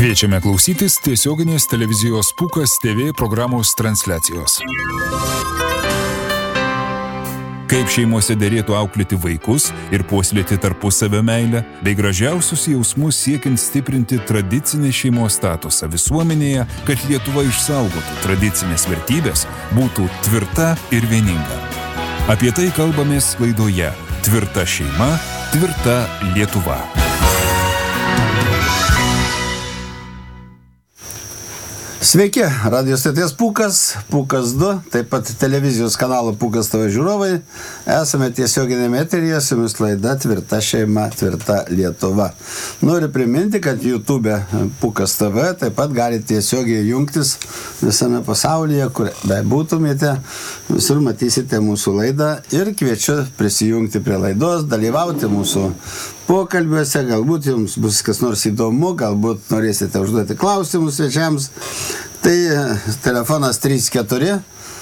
Kviečiame klausytis tiesioginės televizijos Pūkas TV programos transliacijos. Kaip šeimose derėtų auklėti vaikus ir puoselėti tarpusavio meilę, bei gražiausius jausmus siekiant stiprinti tradicinį šeimos statusą visuomenėje, kad Lietuva išsaugotų tradicinės vertybės, būtų tvirta ir vieninga. Apie tai kalbamės laidoje Tvirta šeima, tvirta Lietuva. Sveiki, radio stoties Pūkas, Pūkas 2, taip pat televizijos kanalo Pūkas TV žiūrovai. Esame tiesioginėme eteryje, su jumis laida Tvirta šeima, tvirta Lietuva. Noriu priminti, kad YouTube Pūkas TV taip pat galite tiesiogiai jungtis visame pasaulyje, kur būtumėte, visur matysite mūsų laidą ir kviečiu prisijungti prie laidos, dalyvauti mūsų pokalbiuose, galbūt jums bus kas nors įdomu, galbūt norėsite užduoti klausimus svečiams. Tai telefonas 34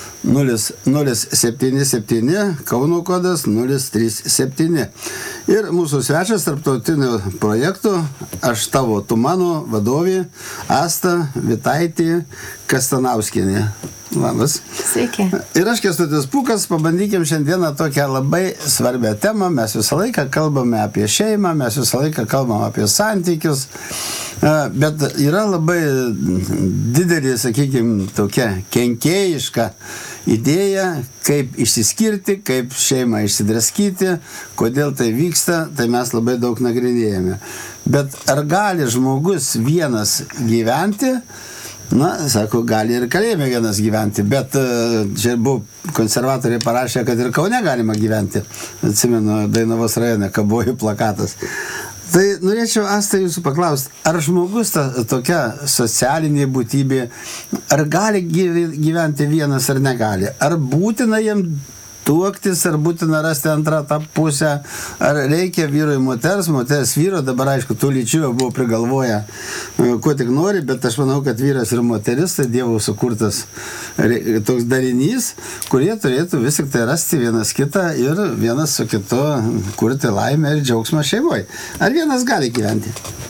077, Kauno kodas 037. Ir mūsų svečias tarptautinių projektų Aš tavo, tu mano vadovė Asta Vitaitė Kastanauskienė. Labas. Sveiki. Ir aš Kęstutis Pūkas, pabandykim šiandieną tokią labai svarbią temą. Mes visą laiką kalbame apie šeimą, mes visą laiką kalbame apie santykius, bet yra labai didelė, sakykime, tokia kenkėjiška idėja, kaip išsiskirti, kaip šeimą išsidraskyti, kodėl tai vyksta, tai mes labai daug nagrinėjame. Bet ar gali žmogus vienas gyventi? Na, sako, gali ir kalėjime vienas gyventi, bet čia buvo konservatoriai parašė, kad ir Kaune galima gyventi. Atsimenu, Dainavos rajone kabojo plakatas. Tai norėčiau, Asta, jūsų paklausti, ar žmogus tokia socialinė būtybė, ar gali gyventi vienas ar negali? Ar būtina jam tuoktis, ar būtina rasti antrą tą pusę, ar reikia vyro į moters vyro, dabar aišku, tų lyčių jau buvo prigalvoję, ko tik nori, bet aš manau, kad vyras ir moteris, tai Dievo sukurtas toks darinys, kurie turėtų vis tik tai rasti vienas kitą ir vienas su kitu kurti laimę ir džiaugsmą šeimoje. Ar vienas gali gyventi?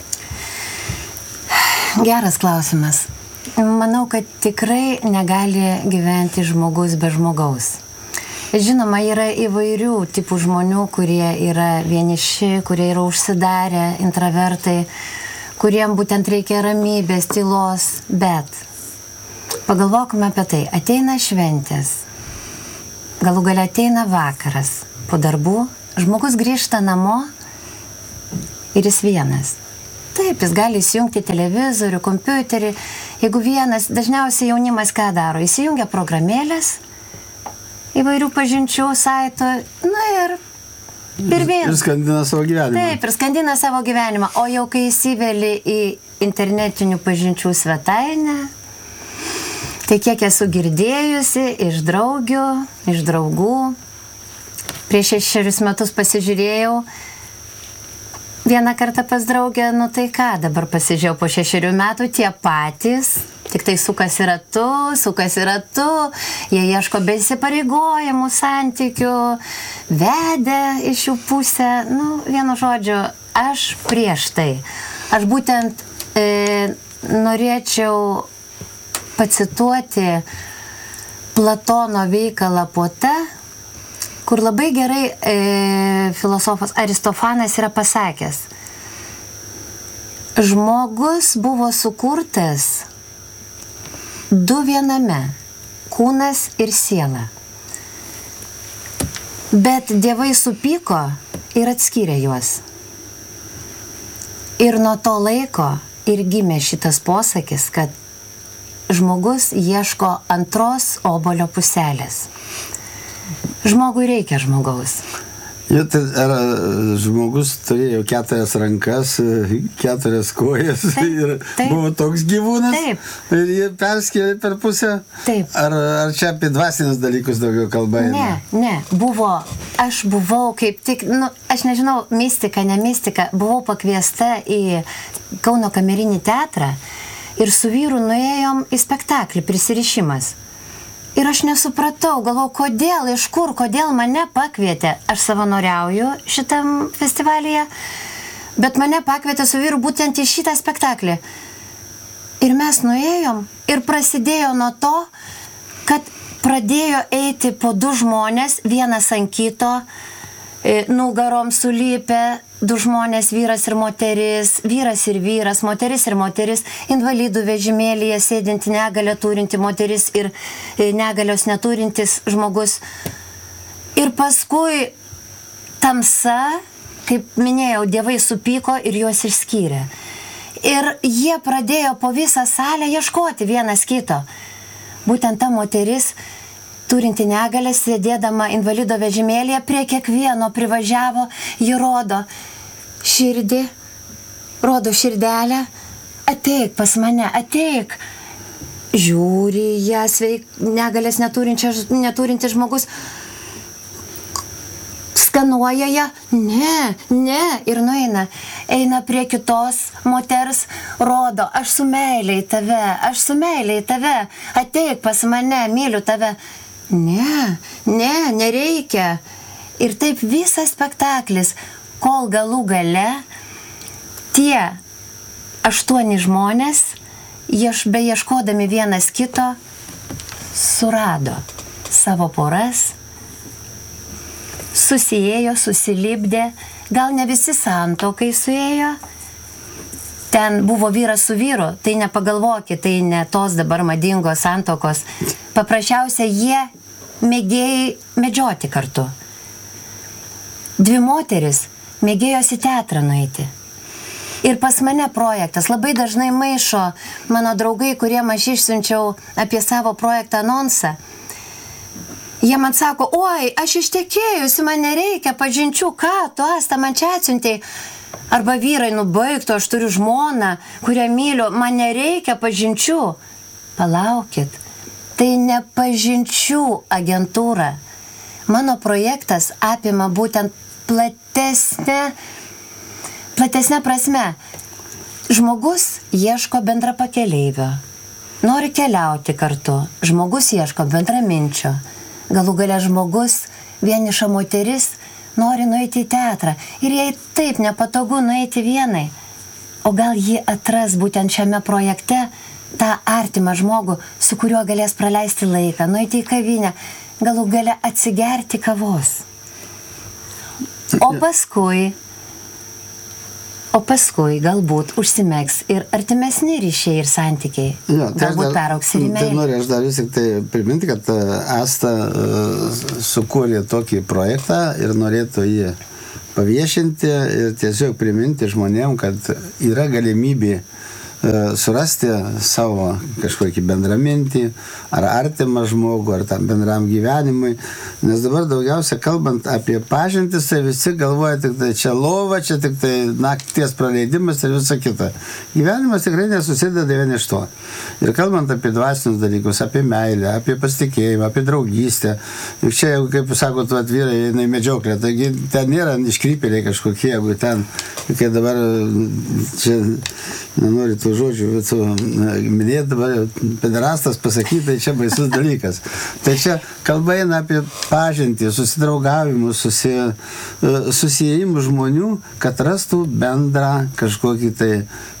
Geras klausimas. Manau, kad tikrai negali gyventi žmogus be žmogaus. Žinoma, yra įvairių tipų žmonių, kurie yra vieniši, kurie yra užsidarę, intravertai, kuriem būtent reikia ramybės, tylos, bet pagalvokime apie tai. Ateina šventės, galų gale ateina vakaras, po darbų, žmogus grįžta namo ir jis vienas. Taip, jis gali įsijungti televizorių, kompiuterį. Jeigu vienas, dažniausiai jaunimas ką daro? Įsijungia programėlės, įvairių pažinčių, saito, na ir Ir skandina savo gyvenimą. Taip, ir skandina savo gyvenimą. O jau kai įsiveli į internetinių pažinčių svetainę, tai kiek esu girdėjusi iš draugių, iš draugų, prieš 6 metus pasižiūrėjau, vieną kartą pas draugę, nu tai ką, dabar pasižiūrėjau po 6 metų, tie patys, tik tai sukasi ratu, jie ieško be įsipareigojimų santykių, vedė iš jų pusę, nu, vienu žodžiu, aš prieš tai. Aš būtent norėčiau pacituoti Platono veikalą Puota, kur labai gerai filosofas Aristofanas yra pasakęs. Žmogus buvo sukurtas 2 viename, kūnas ir siela. Bet dievai supyko ir atskyrė juos. Ir nuo to laiko ir gimė šitas posakis, kad žmogus ieško antros obuolio puselės. Žmogui reikia žmogaus. Tai ar žmogus turėjo 4 rankas, 4 kojas ir buvo toks gyvūnas? Taip. Ir jie perskėlė per pusę? Taip. Ar čia apie dvasinius dalykus daugiau kalba eina? Ne. Aš buvau kaip tik, aš nežinau, mistika, ne mistika, buvau pakviesta į Kauno kamerinį teatrą ir su vyru nuėjom į spektaklį Prisirišimas. Ir aš nesupratau, galvau, kodėl mane pakvietė. Aš savanoriauju šitam festivalyje, bet mane pakvietė su vyru būtent į šitą spektaklį. Ir mes nuėjom ir prasidėjo nuo to, kad pradėjo eiti po 2 žmonės, vienas ant kito, nugarom sulypę, 2 žmonės, vyras ir moteris, vyras ir vyras, moteris ir moteris, invalidų vežimėlyje sėdinti, negalę turinti moteris ir negalios neturintis žmogus. Ir paskui tamsa, kaip minėjau, dievai supyko ir juos išskyrė. Ir jie pradėjo po visą salę ieškoti vienas kito. Būtent ta moteris, turinti negalę, sėdėdama invalido vežimėlyje, prie kiekvieno privažiavo, ji rodo širdį, rodo širdelę, ateik pas mane, ateik. Žiūri ją negalės neturintis žmogus, skanuoja ją, ne, ir nueina. Eina prie kitos moters, rodo, aš su meilė į tave, ateik pas mane, myliu tave. Ne, nereikia. Ir taip visas spektaklis, kol galų gale tie 8 žmonės, beieškodami vienas kito, surado savo poras, susiėjo, susilipdė, gal ne visi santuokai suėjo, ten buvo vyras su vyru, tai nepagalvokit, tai ne tos dabar madingos santuokos, paprasčiausia jie mėgėjai medžioti kartu. 2 moteris mėgėjos į teatrą nueiti. Ir pas mane projektas labai dažnai maišo mano draugai, kuriem aš išsiunčiau apie savo projektą anonsą. Jie man sako, oi, aš ištekėjusi, man nereikia pažinčių, ką tu, Asta, man čia atsiuntei. Arba vyrai, nubaigtų, aš turiu žmoną, kurią myliu, man nereikia pažinčių. Palaukit, tai ne pažinčių agentūra. Mano projektas apima būtent platesnė prasme. Žmogus ieško bendrapakeleivio, nori keliauti kartu, žmogus ieško bendraminčio. Galų gale žmogus, vieniša moteris, nori nueiti į teatrą ir jai taip nepatogu nueiti vienai. O gal ji atras būtent šiame projekte tą artimą žmogų, su kuriuo galės praleisti laiką, nueiti į kavinę, galų gale atsigerti kavos. O paskui galbūt užsimegs ir artimesni ryšiai ir santykiai. Galbūt peraugs ir į meilę. Tai noriu aš dar vis tik tai priminti, kad Asta sukūrė tokį projektą ir norėtų jį paviešinti ir tiesiog priminti žmonėm, kad yra galimybė surasti savo kažkokį bendramintį, ar artimą žmogų, ar tam bendram gyvenimui. Nes dabar daugiausia kalbant apie pažintis, tai visi galvoja tik tai čia lova, čia tik tai nakties praleidimas ir visa kita. Gyvenimas tikrai nesusideda vien iš to. Ir kalbant apie dvasinius dalykus, apie meilę, apie pasitikėjimą, apie draugystę. Ir čia, jeigu, kaip sakot, vyrai eina į medžioklę, taigi ten nėra iškrypėliai kažkokie, jeigu ten, kai dabar čia nenori tų žodžių, minėti dabar pederastas pasakyti, tai čia baisus dalykas. Tai čia kalba eina apie pažintį, susidraugavimus, susiėjimus žmonių, kad rastų bendrą kažkokį tai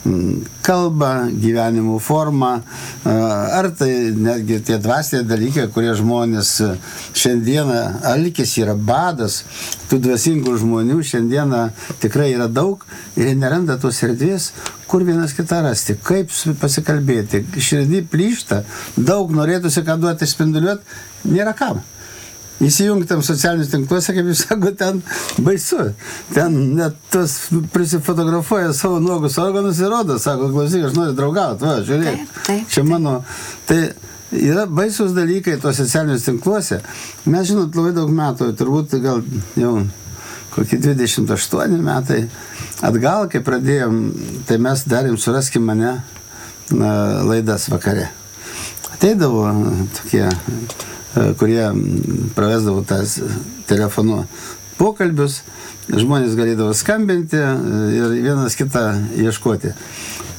kalbą, gyvenimo formą, ar tai netgi tie dvasiniai dalykai, kurie žmonės šiandieną, alkis yra badas, tų dvasingų žmonių šiandieną tikrai yra daug ir jie neranda tos erdvės, kur vienas kitą rasti, kaip pasikalbėti. Širdį plyšta, daug norėtųsi ką duoti spinduliuoti, nėra kam. Įsijungtam socialinius tinkluose, kaip jūs sako, ten baisu. Ten net tas prisifotografuoja savo nuogus organus ir rodo, sako, klausyk, aš noriu draugauti, va, žiūrėk. Čia mano. Tai yra baisus dalykai tos socialinius tinkluose. Mes, žinot, labai daug metų, turbūt gal jau kokie 28 metai atgal, kai pradėjom, tai mes darėm Suraskim mane laidas vakare. Ateidavo tokie, kurie pravesdavo tas telefonu pokalbius, žmonės galėdavo skambinti ir vienas kitą ieškoti.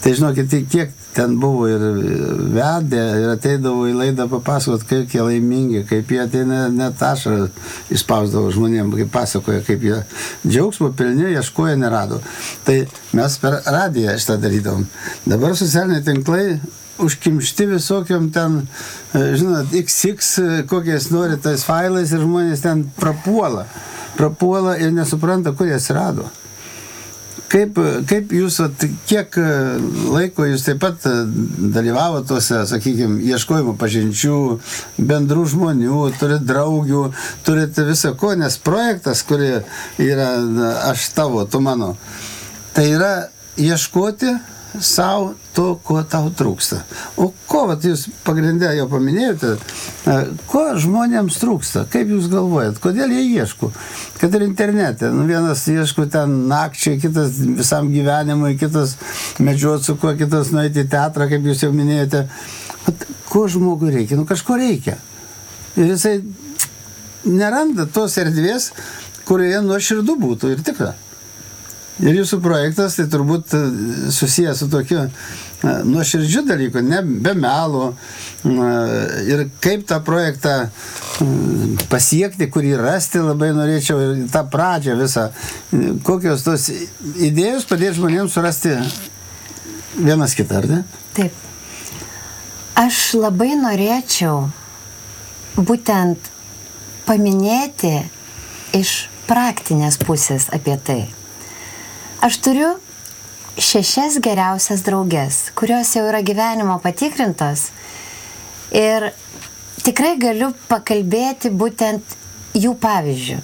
Tai žinokit, kiek ten buvo ir vedė, ir ateidavo į laidą papasakot, kaip jie laimingi, kaip jie ateina net ašarą išspausdavo žmonėms, kaip pasakoja, kaip jie džiaugsmo pilni, ieškoja, nerado. Tai mes per radiją šitą darydavom. Dabar socialiniai tinklai užkimšti visokiom ten, žinot, XX, kokiais nori tais failais ir žmonės ten prapuola ir nesupranta, kur jie atsirado. Kaip jūs, kiek laiko jūs taip pat dalyvavo tuose, sakykime, ieškojimo pažinčių, bendrų žmonių, turit draugių, turit visą ko, nes projektas, kuri yra aš tavo, tu mano, tai yra ieškoti savo to, ko tau trūksta. O ko, vat jūs pagrindė jau paminėjote, ko žmonėms trūksta? Kaip jūs galvojat? Kodėl jie ieško? Kad ir internete. Vienas ieško ten nakčiai, kitas visam gyvenimui, kitas medžiot su kuo, kitas nueiti į teatrą, kaip jūs jau minėjote. Vat, ko žmogui reikia? Kažko reikia. Ir jisai neranda tos erdvės, kurioje nuoširdu būtų ir tikra. Ir jūsų projektas tai turbūt susijęs su tokiu nuoširdžiu dalyku, ne be melo. Ir kaip tą projektą pasiekti, kurį rasti, labai norėčiau ir tą pradžią visą. Kokios tos idėjos padėti žmonėms surasti vienas kitą, ar ne? Taip. Aš labai norėčiau būtent paminėti iš praktinės pusės apie tai. Aš turiu 6 geriausias draugės, kurios jau yra gyvenimo patikrintos ir tikrai galiu pakalbėti būtent jų pavyzdžių.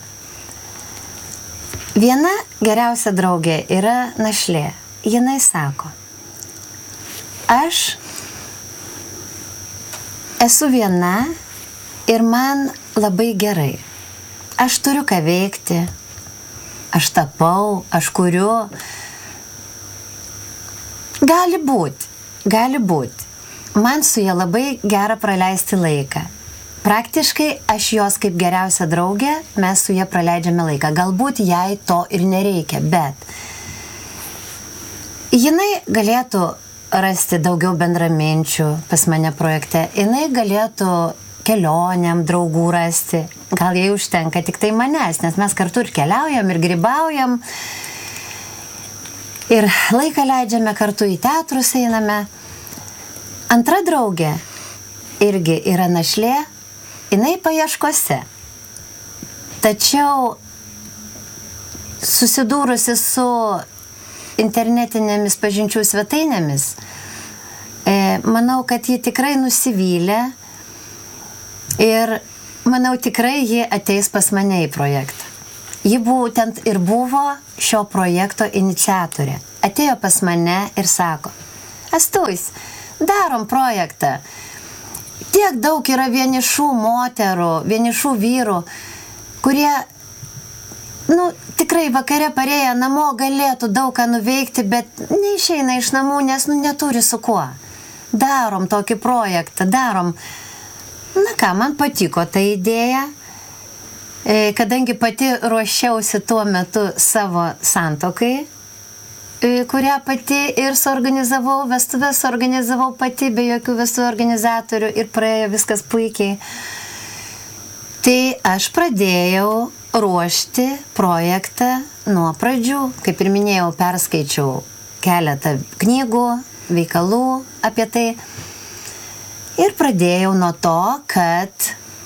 Viena geriausia draugė yra našlė. Jinai sako, aš esu viena ir man labai gerai. Aš turiu ką veikti. Aš tapau, aš kuriu. Gali būt. Man su ja labai gera praleisti laiką. Praktiškai aš jos kaip geriausia draugė, mes su ja praleidžiame laiką. Galbūt jai to ir nereikia, bet jinai galėtų rasti daugiau bendraminčių pas mane projekte. Jinai galėtų kelionėm draugų rasti. Gal jai užtenka tik tai manęs, nes mes kartu ir keliaujam, ir grybaujam. Ir laiką leidžiame kartu, į teatrus einame. Antra draugė irgi yra našlė, jinai paieškose. Tačiau susidūrusi su internetinėmis pažinčių svetainėmis, manau, kad ji tikrai nusivylė ir manau, tikrai ji ateis pas mane į projektą. Ji būtent ir buvo šio projekto iniciatorė. Atėjo pas mane ir sako, Astuis, darom projektą. Tiek daug yra vienišų moterų, vienišų vyrų, kurie, tikrai vakare parėję namo galėtų daug ką nuveikti, bet neišeina iš namų, nes neturi su kuo. Darom tokį projektą, darom. Na ką, man patiko ta idėja, kadangi pati ruošiausi tuo metu savo santuokai, kurią pati ir suorganizavau, vestuves suorganizavau pati, be jokių vestuvių organizatorių ir praėjo viskas puikiai. Tai aš pradėjau ruošti projektą nuo pradžių. Kaip ir minėjau, perskaičiau keletą knygų, veikalų apie tai. Ir pradėjau nuo to, kad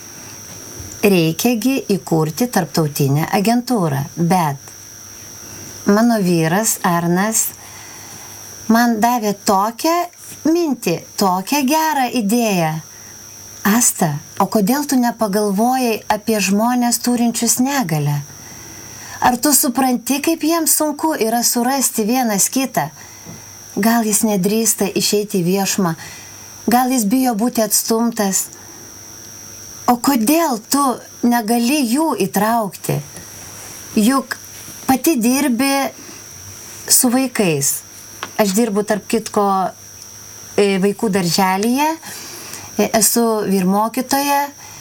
reikiagi įkurti tarptautinę agentūrą. Bet mano vyras Arnas man davė tokią mintį, tokią gerą idėją. Asta, o kodėl tu nepagalvojai apie žmonės turinčius negalią? Ar tu supranti, kaip jiems sunku yra surasti vienas kitą? Gal jis nedrįsta išeiti į viešumą? Gal jis bijo būti atstumtas? O kodėl tu negali jų įtraukti? Juk pati dirbi su vaikais. Aš dirbu tarp kitko vaikų darželyje, esu vyrmokytoja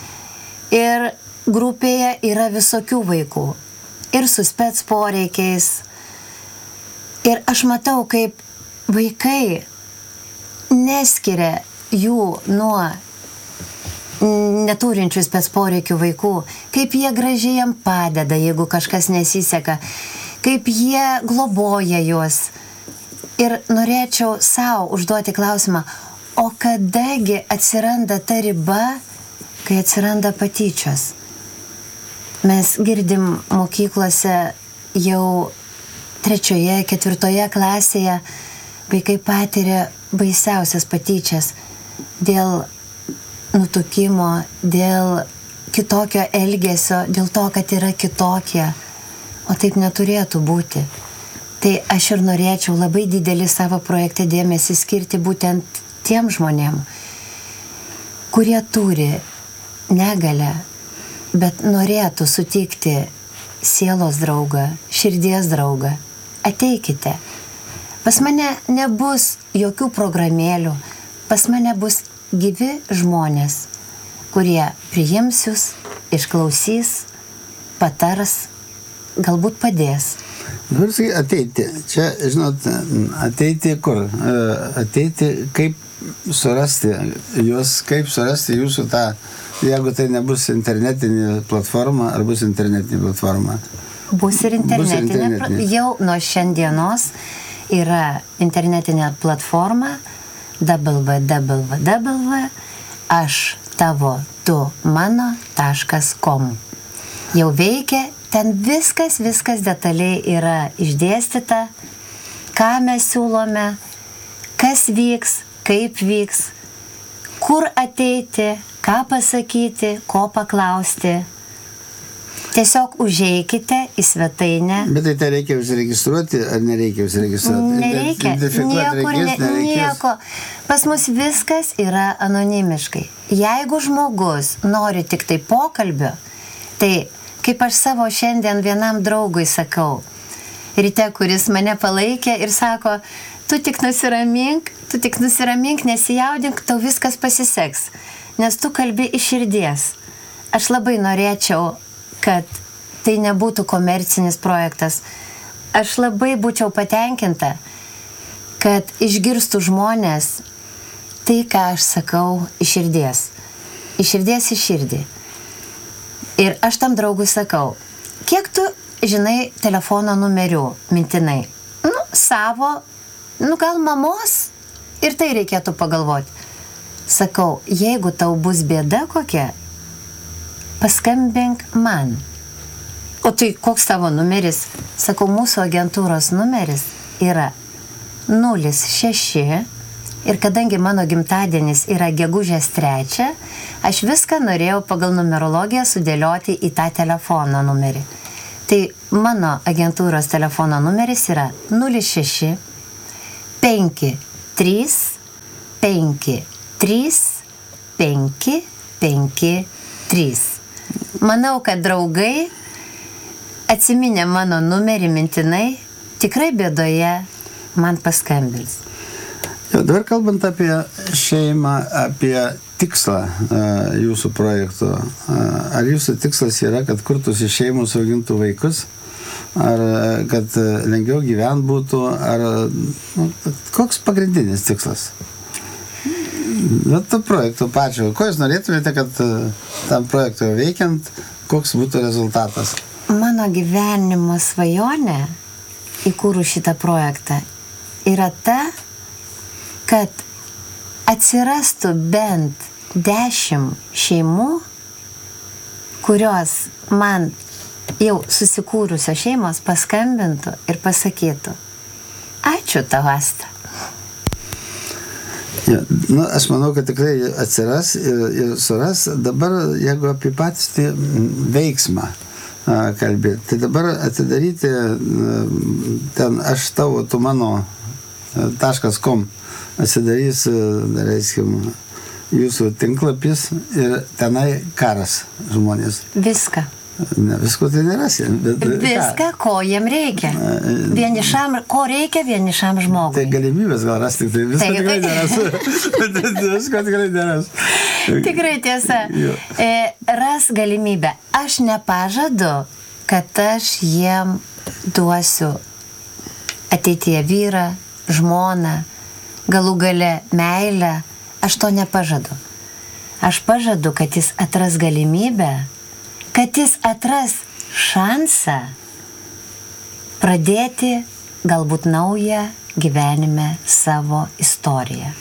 ir grupėje yra visokių vaikų. Ir su spec poreikiais. Ir aš matau, kaip vaikai neskiria jų nuo neturinčių spec poreikių vaikų, kaip jie gražiai jam padeda, jeigu kažkas nesiseka, kaip jie globoja juos. Ir norėčiau savo užduoti klausimą, o kadagi atsiranda ta riba, kai atsiranda patyčios? Mes girdim mokyklose jau 3., 4. klasėje vaikai patiria baisiausias patyčias dėl nutukimo, dėl kitokio elgesio, dėl to, kad yra kitokie, o taip neturėtų būti. Tai aš ir norėčiau labai didelį savo projekte dėmesį skirti būtent tiem žmonėm, kurie turi negalią, bet norėtų sutikti sielos draugą, širdies draugą. Ateikite. Pas mane nebus jokių programėlių, pas mane bus gyvi žmonės, kurie priims jūs, išklausys, patars, galbūt padės. Dabar sakai, ateiti. Čia, žinot, ateiti kur? Ateiti, kaip surasti juos, kaip surasti jūsų tą, jeigu tai nebus internetinė platforma, ar bus internetinė platforma? Bus ir internetinė. Jau nuo šiandienos yra internetinė platforma www.aštavo-tu-mano.com. Jau veikia, ten viskas detaliai yra išdėstyta, ką mes siūlome, kas vyks, kaip vyks, kur ateiti, ką pasakyti, ko paklausti. Tiesiog užeikite į svetainę. Bet tai reikia užsiregistruoti, ar nereikia užsiregistruoti? Nereikia, nieko. Pas mus viskas yra anonimiškai. Jeigu žmogus nori tik tai pokalbio, tai kaip aš savo šiandien vienam draugui sakau, ryte, kuris mane palaikė ir sako, tu tik nusiramink, nesijaudink, tau viskas pasiseks, nes tu kalbi iš širdies. Aš labai norėčiau, kad tai nebūtų komercinis projektas. Aš labai būčiau patenkinta, kad išgirstų žmonės tai, ką aš sakau iš širdies. Iš širdies į širdį. Ir aš tam draugui sakau, kiek tu žinai telefono numerių mintinai? Savo, gal mamos, ir tai reikėtų pagalvoti. Sakau, jeigu tau bus bėda kokia, paskambink man. O tai koks tavo numeris? Sakau, mūsų agentūros numeris yra 06 ir kadangi mano gimtadienis yra gegužės 3, aš viską norėjau pagal numerologiją sudėlioti į tą telefono numerį. Tai mano agentūros telefono numeris yra 06 53 53 553. Manau, kad draugai atsiminę mano numerį mintinai, tikrai bėdoje man paskambins. Dabar kalbant apie šeimą, apie tikslą jūsų projekto, ar jūsų tikslas yra, kad kurtųsi šeimos augintų vaikus, ar kad lengviau gyvent būtų, ar koks pagrindinis tikslas? To projekto pačio. Ko jūs norėtumėte, kad tam projektui veikiant, koks būtų rezultatas? Mano gyvenimo svajonė, įkūrus šitą projektą, yra ta, kad atsirastų bent 10 šeimų, kurios man jau susikūrusios šeimos paskambintų ir pasakytų, ačiū tau, Asta. Aš manau, kad tikrai atsiras ir suras. Dabar, jeigu apie patį veiksmą kalbėti, tai dabar atidaryti ten aštavo-tu-mano.com atsidarys, reiškia, jūsų tinklapis ir tenai karas žmonės. Viską. Ne, visko tai nerasi. Viską, ko jiem reikia. Ko reikia vienišam žmogui. Tai galimybės gal rasti, tai visko tikrai neras. Visko tikrai neras. Tikrai tiesa. Ras galimybę. Aš nepažadu, kad aš jiem duosiu ateityje vyrą, žmoną, galų gale meilę, aš to nepažadu. Aš pažadu, kad jis atras galimybę, kad jis atras šansą pradėti galbūt naują gyvenime savo istoriją.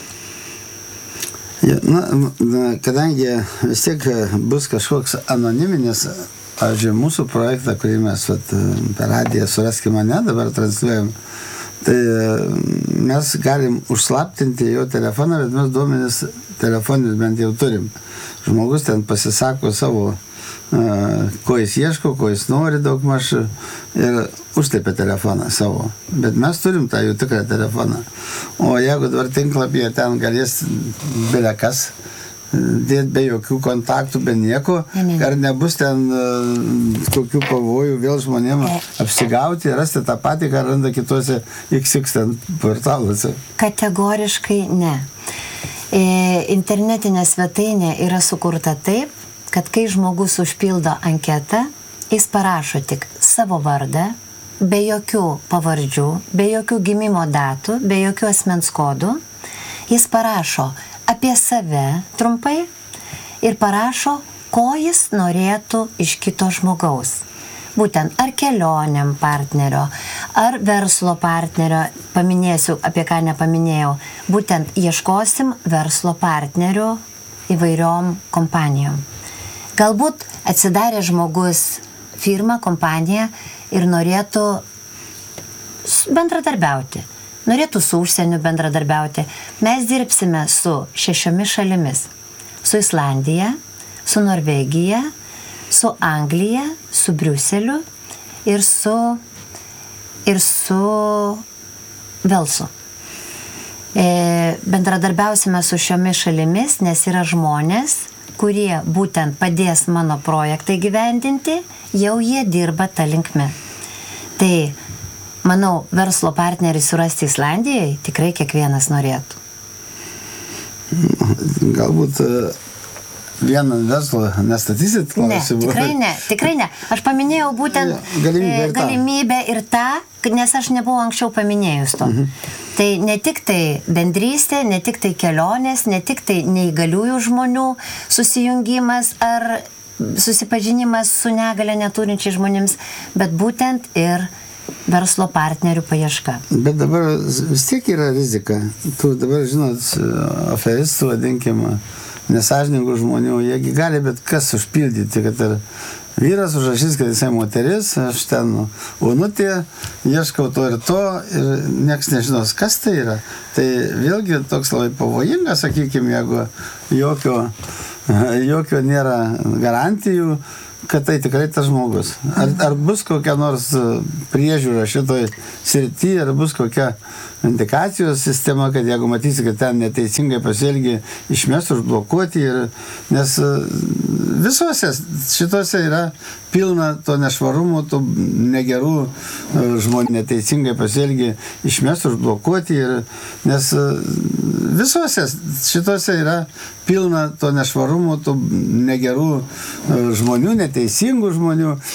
Kadangi vis tiek bus kažkoks anoniminis, pavyzdžiui, mūsų projektą, kurį mes per radiją Suraskime mane dabar transliuojam, tai mes galim užslaptinti jo telefoną, bet mes duomenis telefoninius bent jau turim. Žmogus ten pasisako savo, ko jis ieško, ko jis nori daugmaž ir užtaipia telefoną savo. Bet mes turim tą jų tikrą telefoną. O jeigu dabar tinklapyje ten galės belekas dėti be jokių kontaktų, be nieko, ar nebus ten kokių pavojų vėl žmonėms apsigauti, rasti tą patį, ką randa kitose XX ten portaluose? Kategoriškai ne. Internetinė svetainė yra sukurta taip, kad kai žmogus užpildo anketą, jis parašo tik savo vardą, be jokių pavardžių, be jokių gimimo datų, be jokių asmens kodų. Jis parašo apie save trumpai ir parašo, ko jis norėtų iš kito žmogaus. Būtent ar kelioniam partnerio, ar verslo partnerio, paminėsiu, apie ką nepaminėjau, būtent ieškosim verslo partnerių įvairiom kompanijom. Galbūt atsidarė žmogus firmą, kompaniją ir norėtų bendradarbiauti. Norėtų su užsieniu bendradarbiauti. Mes dirbsime su 6 šalimis. Su Islandija, su Norvegija, su Anglija, su Briuseliu ir su Velsu. Bendradarbiausime su šiomis šalimis, nes yra žmonės, kurie būtent padės mano projektą įgyvendinti, jau jie dirba tą linkme. Tai, manau, verslo partnerį surasti Islandijai tikrai kiekvienas norėtų. Galbūt vieną verslo nestatysit klausimų? Ne, tikrai ne. Aš paminėjau būtent galimybę ir tą, nes aš nebuvau anksčiau paminėjus to. Tai ne tik tai bendrystė, ne tik tai kelionės, ne tik tai neįgaliųjų žmonių susijungimas ar susipažinimas su negalia neturinčiai žmonėms, bet būtent ir verslo partnerių paieška. Bet dabar vis tiek yra rizika. Tu dabar, žinot, aferistų, vadinkim, nesąžiningų žmonių, jiegi gali bet kas užpildyti, kad ir vyras užrašys, kad jisai moteris, aš ten onutė, ieškau to ir nieks nežinos, kas tai yra. Tai vėlgi toks labai pavojingas, sakykime, jeigu jokio nėra garantijų, kad tai tikrai tas žmogus. Ar bus kokia nors priežiūra šitoj srity, ar bus kokia indikacijos sistema, kad jeigu matysi, kad ten neteisingai pasielgi, išmes, užblokuoti. Nes visose šitose yra pilna to nešvarumo, tų negerų žmonių neteisingai pasielgi, išmes, užblokuoti. Nes visose šitose yra pilna to nešvarumo, tų negerų žmonių, neteisingų žmonių.